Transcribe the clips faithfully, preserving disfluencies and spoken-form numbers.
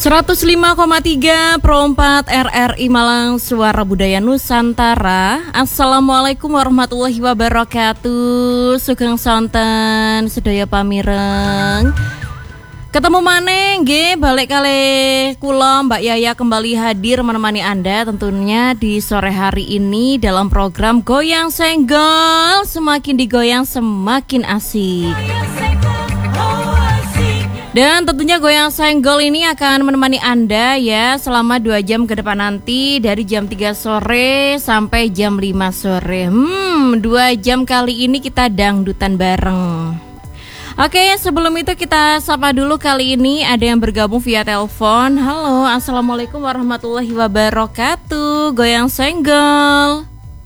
seratus lima koma tiga Pro empat R R I Malang, Suara Budaya Nusantara. Assalamualaikum warahmatullahi wabarakatuh. Sugeng sonten sedaya pamireng. Ketemu maneh nggih balik kali kula Mbak Yaya kembali hadir menemani Anda tentunya di sore hari ini dalam program Goyang Senggol. Semakin digoyang semakin asik. Dan tentunya Goyang Senggol ini akan menemani Anda ya selama dua jam ke depan nanti, dari jam tiga sore sampai jam lima sore. Hmm, dua jam kali ini kita dangdutan bareng. Oke, sebelum itu kita sapa dulu. Kali ini ada yang bergabung via telepon. Halo, assalamualaikum warahmatullahi wabarakatuh. Goyang Senggol.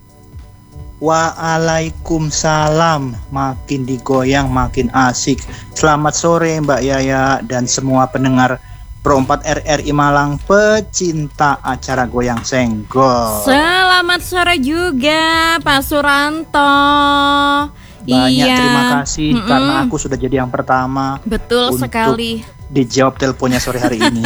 Waalaikumsalam. Makin digoyang makin asik. Selamat sore Mbak Yaya dan semua pendengar Pro empat R R I Malang, pecinta acara Goyang Senggol. Selamat sore juga Pak Suranto. Banyak iya. Terima kasih Mm-mm. karena aku sudah jadi yang pertama. Betul untuk sekali. Dijawab teleponnya sore hari ini.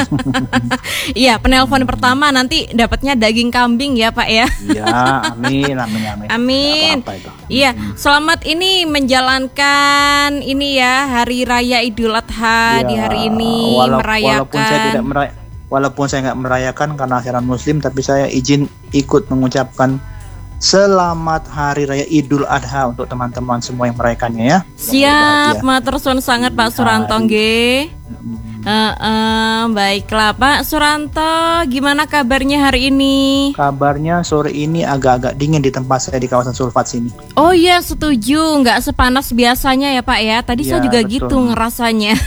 Iya, penelpon pertama nanti dapatnya daging kambing ya Pak ya. Iya, amin, amin, amin. Amin. Apa-apa itu. Iya, selamat ini menjalankan ini ya Hari Raya Idul Adha Ya, di hari ini wala- merayakan. Walaupun saya tidak meray- walaupun saya nggak merayakan karena saya Muslim, tapi saya izin ikut mengucapkan selamat Hari Raya Idul Adha untuk teman-teman semua yang merayakannya ya. Siap, matur suwun sangat Pak Suranto nggih. Uh, uh, baiklah Pak Suranto, gimana kabarnya hari ini? Kabarnya sore ini agak-agak dingin di tempat saya di kawasan Sulfat sini. Oh iya, setuju, nggak sepanas biasanya ya Pak ya. Tadi Ya, saya juga betul. gitu ngerasanya.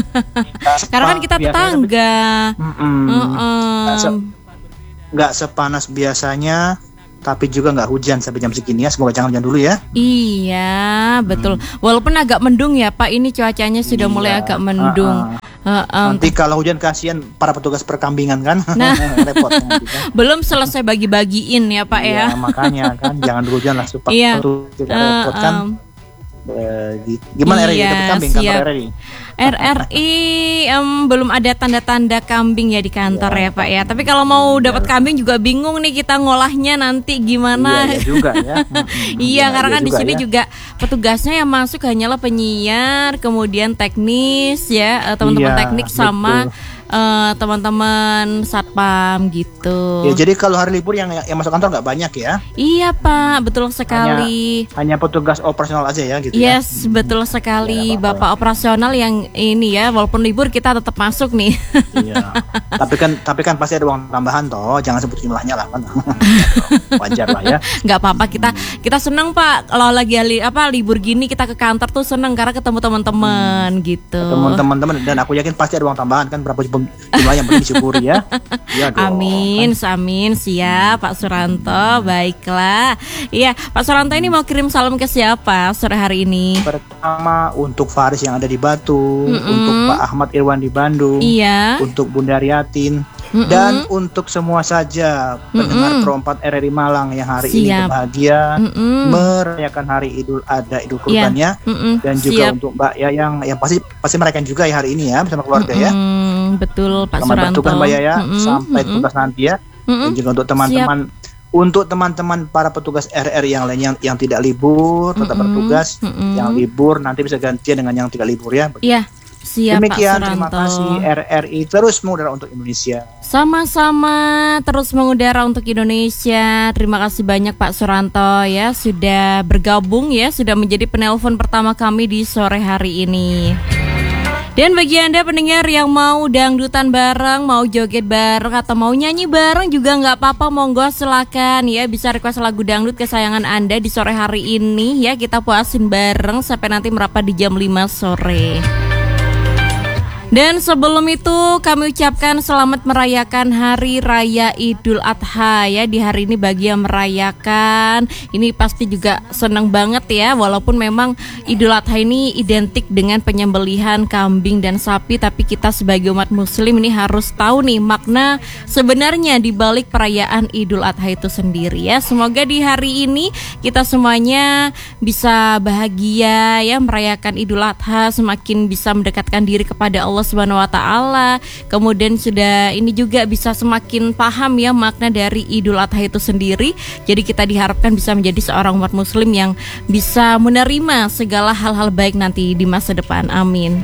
Karena kan kita Biasanya, tetangga. Mm-mm. Uh-uh. Nggak se- nggak sepanas biasanya, tapi juga nggak hujan sampai jam segini ya. Semoga jangan hujan dulu ya. Iya, betul. Walaupun agak mendung ya Pak, ini cuacanya sudah Iya, mulai agak mendung. uh-uh. Uh-uh. Nanti kalau hujan kasihan para petugas perkambingan kan. Nah. Repot nanti kan. Belum selesai bagi-bagiin ya Pak ya. Iya, makanya kan jangan dulu hujan lah supaya Iya. tidak Uh, repot kan. um. Bagi- Gimana R R I Iya, dapat kambing siap. kantor R R I? R R I em, belum ada tanda-tanda kambing ya di kantor ya, Ya, Pak ya. Tapi kalau mau dapat kambing juga bingung nih kita ngolahnya nanti gimana. Iya, iya juga ya. Mm-mm. Iya, karena kan di juga sini ya. juga petugasnya yang masuk hanyalah penyiar, kemudian teknis ya, eh, teman-teman Iya, teknik sama betul. eh, teman-teman satpam gitu. Ya, jadi kalau hari libur yang yang masuk kantor nggak banyak ya. Iya Pak, betul sekali. Hanya petugas operasional aja ya gitu ya. Yes, betul sekali. Ya, apa-apa Bapak operasional yang ini ya, walaupun libur kita tetap masuk nih. Iya. Tapi kan tapi kan pasti ada uang tambahan toh, jangan sebut jumlahnya lah kan. Wajar lah ya. Nggak apa-apa, kita kita seneng Pak kalau lagi li, apa libur gini kita ke kantor tuh seneng karena ketemu teman-teman gitu. Teman-teman dan aku yakin pasti ada uang tambahan kan, berapa jumlah yang penting disyukuri ya. Iya dong. Amin, amin, siap Pak Suranto. Baiklah. Iya, Pak Suranto ini mau kirim salam ke siapa sore hari ini? Pertama untuk Faris yang ada di Batu, Mm-mm. untuk Pak Ahmad Irwan di Bandung, Iya. untuk Bunda Riatin, Mm-mm. dan untuk semua saja pendengar Mm-mm. Pro empat R R I Malang yang hari ini Siap. berbahagia Mm-mm. merayakan Hari Idul Adha, Idul Iya. Kurban ya. Mm-mm. Dan juga Siap. untuk Mbak Yayang yang pasti pasti merayakan juga ya hari ini ya bersama keluarga ya. Mm-mm. Betul Pak Selamat Suranto. bertugas Mbak Yaya Mm-mm. sampai Mm-mm. tugas nanti ya. Mm-mm. Dan juga untuk teman-teman untuk teman-teman para petugas R R I yang lain yang, yang tidak libur tetap Mm-mm. bertugas, Mm-mm. yang libur nanti bisa gantian dengan yang tidak libur ya. Iya, siap Demikian, Pak Suranto. terima kasih. R R I terus mengudara untuk Indonesia. Sama-sama terus mengudara untuk Indonesia. Terima kasih banyak Pak Suranto ya sudah bergabung ya, sudah menjadi penelpon pertama kami di sore hari ini. Dan bagi Anda pendengar yang mau dangdutan bareng, mau joget bareng, atau mau nyanyi bareng juga nggak apa-apa, monggo silakan ya, bisa request lagu dangdut kesayangan Anda di sore hari ini ya, kita puasin bareng sampai nanti merapat di jam lima sore. Dan sebelum itu kami ucapkan selamat merayakan Hari Raya Idul Adha ya. Di hari ini bagi yang merayakan ini pasti juga senang banget ya. Walaupun memang Idul Adha ini identik dengan penyembelihan kambing dan sapi, tapi kita sebagai umat muslim ini harus tahu nih makna sebenarnya di balik perayaan Idul Adha itu sendiri ya. Semoga di hari ini kita semuanya bisa bahagia ya merayakan Idul Adha, semakin bisa mendekatkan diri kepada Allah Allah Subhanahu wa taala. Kemudian sudah ini juga bisa semakin paham ya makna dari Idul Adha itu sendiri. Jadi kita diharapkan bisa menjadi seorang umat muslim yang bisa menerima segala hal-hal baik nanti di masa depan. Amin.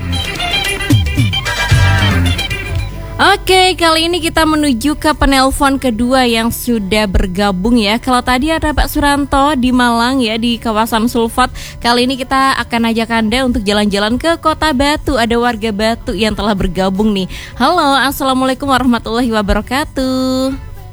Oke, kali ini kita menuju ke penelpon kedua yang sudah bergabung ya. Kalau tadi ada Pak Suranto di Malang ya, di kawasan Sulfat. Kali ini kita akan ajak Anda untuk jalan-jalan ke Kota Batu. Ada warga Batu yang telah bergabung nih. Halo, assalamualaikum warahmatullahi wabarakatuh.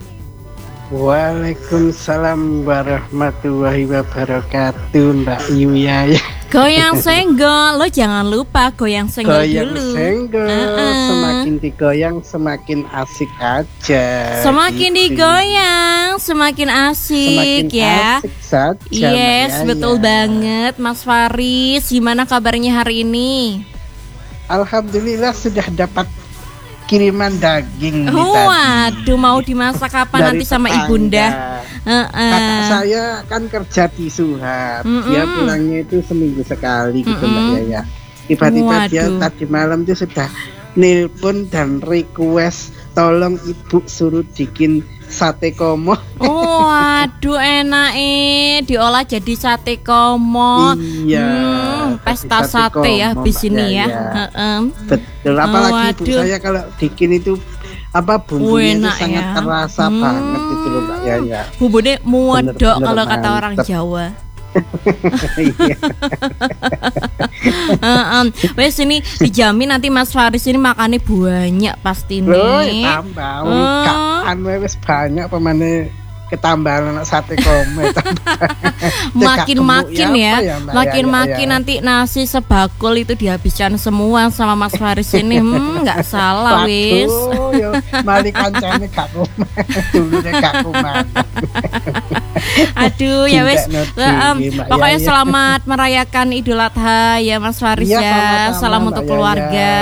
Waalaikumsalam warahmatullahi wabarakatuh, Mbak Yuya. Goyang senggol, lo jangan lupa goyang senggol goyang dulu. Senggol, uh-uh. Semakin digoyang semakin asik aja. Semakin gitu. digoyang semakin asik semakin ya. Asik saja, yes, Mbak betul Yaya. banget, Mas Faris. Gimana kabarnya hari ini? Alhamdulillah sudah dapat kiriman daging. Waduh, mau dimasak kapan nanti sama tetangga. ibunda? Uh-uh. Kakak saya kan kerja di Suhab. Mm-mm. Dia pulangnya itu seminggu sekali gitu, Mm-mm. Mbak Yaya. Tiba-tiba dia Waduh. tadi malam itu sudah nelpon dan request tolong ibu suruh bikin sate komo. Oh, aduh enak eh diolah jadi sate komo. Iya, Hmm, pesta jadi sate sate ya komo, habis Mbak ini ya. Yaya. Heeh. Betul, apalagi Oh, ibu waduh. saya kalau bikin itu apa bumbunya itu Enak sangat ya. terasa Hmm. banget itu loh, Mbak Yaya. Bumbunya muedok Bener-bener kalau kata orang mantep. Jawa. Iya. Heeh. Wes ini dijamin nanti Mas Faris ini makannya banyak pasti Loh, nih. tambah. Oh. Kak anu wis banyak pemane ketambahan anak sate komet. Makin-makin ya, ya, Mbak makin-makin Yaya, ya. nanti nasi sebakul itu dihabiskan semua sama Mas Faris ini. Hmm, nggak salah wis. Waduh, yo mari kancane gak kumat. Dulu deh gak kumat. Aduh ya wes. Tidak ngerti, Um, Mbak pokoknya Yaya. selamat merayakan Idul Adha ya Mas Faris Iya, ya. sama-sama, Salam Mbak untuk Yaya. keluarga.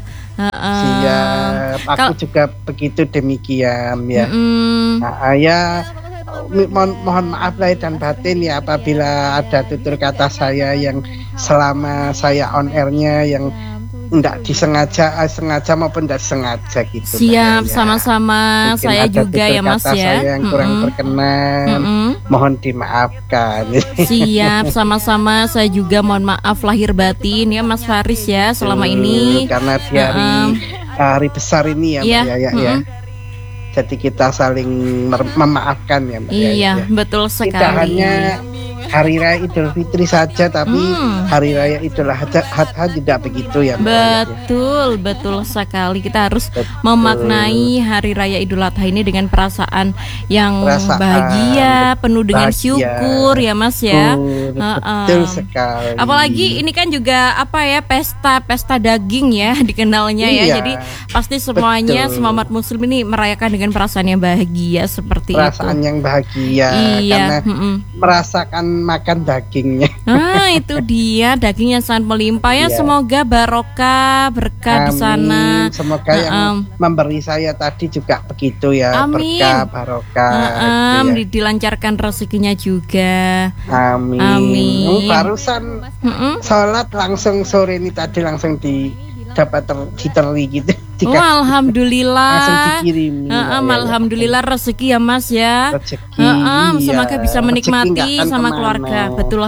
Heeh. Siap, aku Kal- juga begitu demikian ya. Mm-mm. Nah, ya mohon, mohon maaf lahir dan batin ya apabila ada tutur kata saya yang selama saya on airnya yang tidak disengaja, eh, sengaja maupun tidak sengaja gitu. Mbak Siap, Yaya. sama-sama. Mungkin Saya ada juga tutur ya Mas kata ya. saya yang kurang Mm-mm. berkenan, Mm-mm. mohon dimaafkan. Siap, sama-sama. Saya juga mohon maaf lahir batin ya Mas Faris ya selama ini. Karena di hari Uh-uh. hari besar ini ya Mbak Iya, Yaya ya. mm-mm. Jadi kita saling mer- memaafkan ya Mbak Yaya. Iya, ya. betul Tidak sekali. hanya Hari Raya Idul Fitri saja, tapi Hmm. Hari Raya Idul Adha Adha tidak begitu ya Mbak Yaya, ya. Betul, betul sekali. Kita harus Betul. memaknai Hari Raya Idul Adha ini dengan perasaan yang Perasaan bahagia, penuh dengan bahagia. syukur ya Mas ya. Betul, Heeh. betul sekali. Apalagi ini kan juga apa ya pesta pesta daging ya dikenalnya ya. Iya, Jadi pasti semuanya betul. semua umat muslim ini merayakan dengan perasaan yang bahagia seperti perasaan itu. yang bahagia Iya, karena mm-mm. merasakan makan dagingnya. Nah itu dia daging yang sangat melimpah ya. Iya. Semoga barokah berkah di sana. Semoga yang Heeh. memberi saya tadi juga begitu ya, Amin. berkah barokah. Heeh, gitu ya. di- dilancarkan rezekinya juga. Amin. Amin. Oh, barusan Mm-mm. sholat langsung sore ini tadi langsung di dapat ter, diteri gitu. Oh, Dika- alhamdulillah. langsung dikirim. Heeh, Ya, ya, alhamdulillah rezeki ya Mas ya. Rezeki. Heeh, iya. semoga bisa Rezeki menikmati nggak akan sama kemana. keluarga. Betul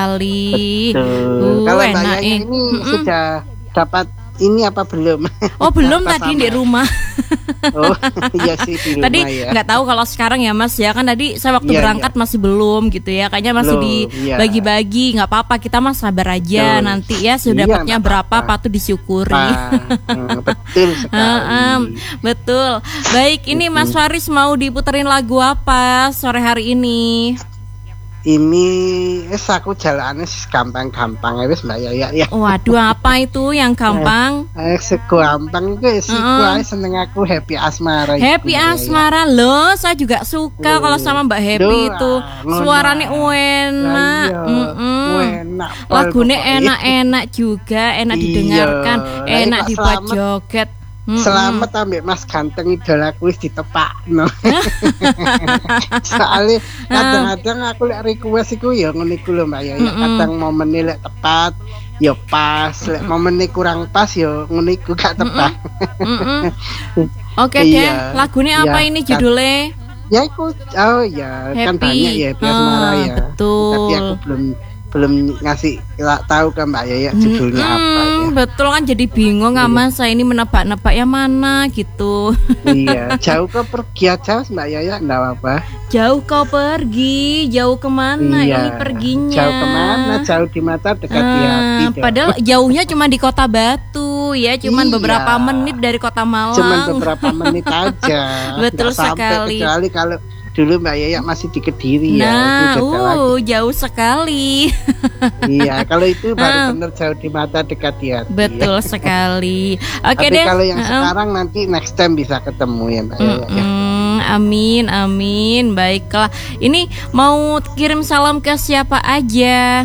sekali. Betul. Uh, Kalau Mbak enak, Yaya eh. ini Mm-mm. sudah dapat ini apa belum? Oh belum Apa tadi sama? di rumah. Oh iya sih di rumah Tadi ya. nggak tahu kalau sekarang ya Mas ya, kan tadi saya waktu Iya, berangkat masih belum gitu ya, kayaknya masih Belum, iya. dibagi-bagi. Nggak apa-apa, kita mah sabar aja. Betul. Nanti ya Iya, sedapatnya nggak berapa apa-apa. patut disyukuri. Ah, hmm, betul sekali. Heeh, betul. Baik, ini Mas Faris mau diputerin lagu apa sore hari ini? Ini es aku jalannya gampang-gampang ya wis Mbak Yaya ya. Waduh, apa itu yang gampang? Eh segampang itu sih Heeh. uh seneng aku Happy Asmara. Happy itu, Mbak Yaya. Asmara loh, saya juga suka Oh. kalau sama Mbak Happy Duh, itu. ah, ngono. Suaranya Lah enak. iya, Mm-mm. enak, pol Lagunya pokoknya. enak-enak juga, enak Iya. didengarkan, Lah, enak Pak dibuat Slamet. joget. Mm-mm. Selamat ambek Mas ganteng idolaku wis ditepakno. Soalnya kadang-kadang aku lek request iku ya ngene iku lho Mbak Yaya. Mm-mm. Kadang momennya lek tepat, ya pas, lek momennya kurang pas ya ngono iku gak tepat. Oke deh, lagunya apa ini judulnya? Ya aku, oh ya Happy. Kan banyak ya Bias Ah, Marah ya. betul. Tapi aku belum belum ngasih tahu ke Mbak Yaya judulnya Hmm, apa ya. betul kan jadi bingung Iya. sama saya ini menebak-nebak yang mana gitu. Iya, jauh ke pergi aja Mbak Yaya enggak apa-apa. Jauh kau pergi, jauh kemana Iya. ini perginya? Jauh kemana? Jauh di mata, dekat di Ah, hati. dong. padahal jauhnya cuma di Kota Batu ya, cuman Iya. beberapa menit dari Kota Malang. Cuman beberapa menit aja. Betul Nggak sampai, sekali. kecuali kalau dulu Mbak Yaya masih di Kediri ya. Nah, Itu beda lagi. uh, jauh sekali. Iya, kalau itu baru Ah. bener jauh di mata, dekat di hati. Betul sekali. Oke Tapi deh. kalau yang Heeh. sekarang nanti next time bisa ketemu ya Mbak Yaya. ya. Mm-mm, amin, amin. Baiklah. Ini mau kirim salam ke siapa aja?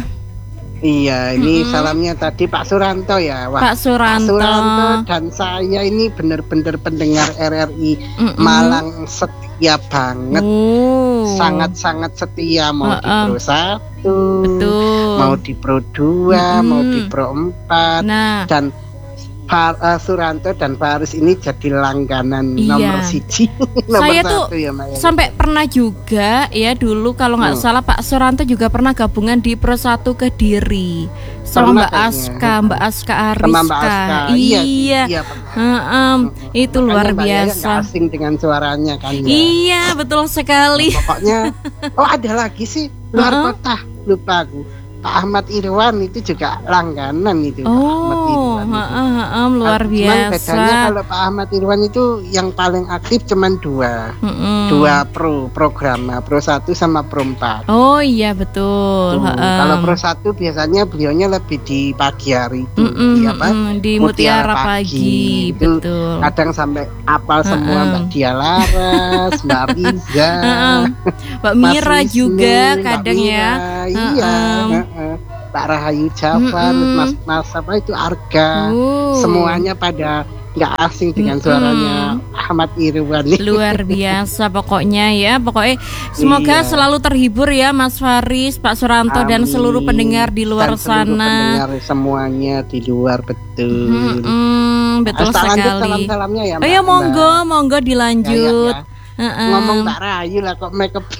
Iya, ini salamnya tadi Pak Suranto ya. Wah, Pak Suranto. Pak Suranto dan saya ini benar-benar pendengar R R I Mm-mm. Malang setia banget. Oh. Sangat-sangat setia mau di Uh-uh. Pro satu, Betul. mau di Pro dua, Mm-mm. mau di Pro empat. Nah, Dan Pak uh, Suranto dan Faris ini jadi langganan Iya. nomor siji, nomor saya satu tuh ya Mbak Yaya. sampai pernah juga ya dulu kalau nggak Hmm. salah Pak Suranto juga pernah gabungan di Pro satu Kediri sama Pernah Mbak kayaknya. Aska, Mbak Aska Ariska. Sama Mbak Aska. Iya, Iya, iya, pernah. Heeh, itu Makanya luar Mbak Yaya nggak biasa. asing dengan suaranya kan ya. Iya, betul sekali. Pokoknya, oh ada lagi sih luar Uh-uh. kota, lupa aku. Pak Ahmad Irwan itu juga langganan itu. Pak Ahmad Oh, Irwan itu. heeh, heeh, luar Cuman biasa. bedanya kalau Pak Ahmad Irwan itu yang paling aktif cuman dua, Mm-mm. dua pro program, Pro satu sama Pro empat. Oh iya betul. Tuh, heeh. kalau Pro satu biasanya beliaunya lebih di pagi hari itu, Mm-mm, di apa? mm-mm, di Mutiara Pagi, itu betul. kadang sampai apal semua Uh-uh. Mbak Dia Laras, Mbak Riza, Heeh. Mbak Mas Mira Wisnu, juga Mbak kadang Mira, ya. iya, Heeh. heeh. Pak Rahayu Jafar, Mm-mm. Mas Mas apa itu Arga, Uh. semuanya pada nggak asing dengan Mm-mm. suaranya Ahmad Irwan. Luar biasa pokoknya ya. Pokoknya semoga Iya. selalu terhibur ya Mas Faris, Pak Suranto dan Amin. seluruh pendengar di luar Dan seluruh sana. pendengar semuanya di luar betul. Mm-mm, betul Asal lanjut sekali. salam-salamnya ya Oh Mbak. ya monggo, Mbak. monggo dilanjut. Ya, ya, ya. Heeh. Ngomong Mbak Rahayu lah kok make up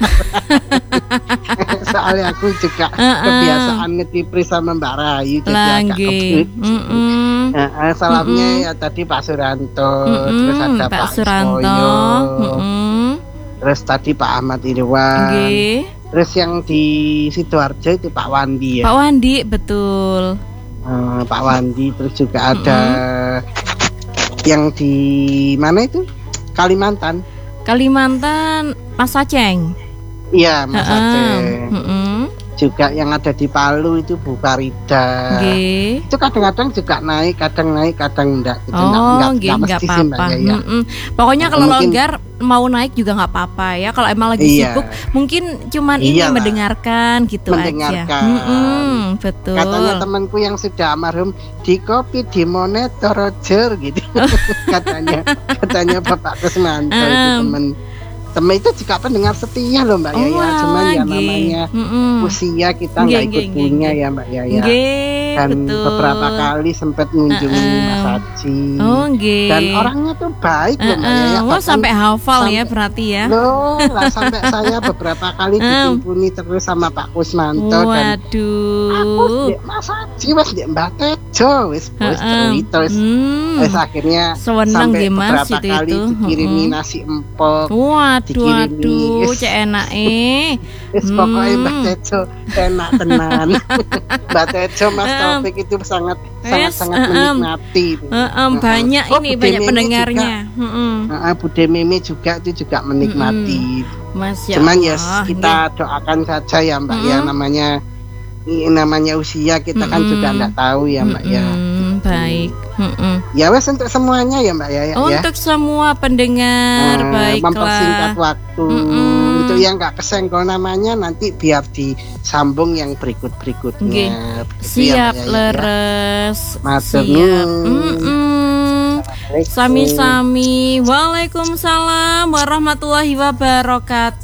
soalnya aku juga Uh-uh. kebiasaan ngetipri sama Mbak Rahayu jadi agak Lagi. kebut. Mm-mm. Nah, eh, salamnya ya tadi Pak Suranto, Mm-mm, terus ada Pak Pak, Suranto. Ismoyo, Mm-mm. terus tadi Pak Ahmad Irwan, Nggih. terus yang di Sidoarjo itu Pak Wandi ya, Pak Wandi betul. Eh, Pak Wandi, terus juga ada yang di mana itu Kalimantan, Kalimantan Mas Aceng. iya Mas Heeh. Aceh, Mm-mm. juga yang ada di Palu itu Bu Farida. Nggih. Itu kadang-kadang juga naik, kadang naik, kadang enggak. Gitu. Enggak, Oh, enggak, nggih, enggak nggak mesti sih Mbak apa-apa. Yaya. Mm-mm. Pokoknya Nah, kalau mungkin- longgar mau naik juga nggak apa-apa ya. Kalau emang lagi Iya. sibuk, mungkin cuman ini Iyalah. mendengarkan gitu Mendengarkan. aja. Mm-mm, betul. Katanya temanku yang sudah almarhum di kopi di monitor Roger gitu. katanya katanya Bapak Kusmanto itu Em. teman teman itu juga pendengar setia loh Mbak Yaya. wah, Cuman ya nggih. namanya Mm-mm. usia kita Nggih, nggak ikut nggih, nggih, punya nggih. ya Mbak Yaya. Nggih, Dan betul. beberapa kali sempat mengunjungi Em. Mas Haji. Oh, nggih. Dan orangnya tuh baik loh Mbak Heeh. Yaya. Wah, Bahkan sampai hafal ya sampai- berarti ya. Loh, lah sampai saya beberapa kali Em. ditimpuni terus sama Pak Kusmanto dan aku Waduh. ndek Mas Haji wis ndek Mbak Tejo wis wis Heeh. cerita wis Hmm. wis akhirnya Sewenang sampai nggih, Mas, beberapa itu- kali itu. dikirimi Heeh. nasi empok. Waduh, dikirimi. waduh, Wis. cek enak eh. Wis pokoknya Mbak Hmm. Tejo enak tenan. Mbak Tejo Mas Em. Taufik itu sangat Wis, sangat sangat em. menikmati itu. Heeh, banyak Oh, ini Bude banyak Mimi pendengarnya. Heeh. Nah, Bude Mimi juga itu juga menikmati. Masya Cuman ya Allah, kita doakan saja ya Mbak ya, Mm-mm. namanya ini namanya usia kita kan Mm-mm. juga nggak tahu ya Mbak ya. Mm-mm, baik. Mm-mm. Ya wes untuk semuanya ya Mbak ya, ya. Untuk semua pendengar, Eh, baiklah. mempersingkat waktu. Mm-mm. Untuk yang nggak kesenggol namanya nanti biar disambung yang berikut-berikutnya. Nggih. Begitu ya, Siap, Mbak Yaya, ya. leres. Matur Siap. nuwun. Mm-mm. Sami-sami. Waalaikumsalam warahmatullahi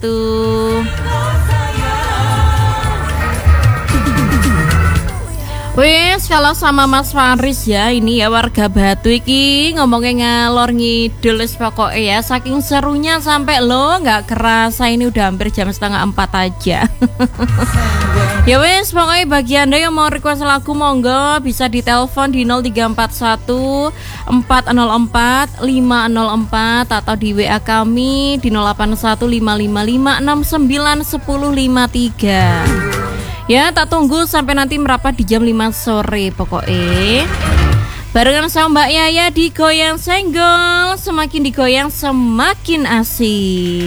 wabarakatuh. Wes kalau sama Mas Faris ya, ini ya warga Batu iki ngomongnya ngalor ngidul wis pokoknya ya, saking serunya sampai lo nggak kerasa ini udah hampir jam setengah empat aja. Ya wes pokoknya bagi anda yang mau request lagu monggo bisa ditelepon di nol tiga empat satu empat nol empat lima nol empat atau di W A kami di nol delapan satu lima lima lima enam sembilan satu nol lima tiga. Ya, tak tunggu sampai nanti merapat di jam lima sore pokoknya. Barengan sama Mbak Yaya di Goyang Senggol, semakin digoyang semakin asik.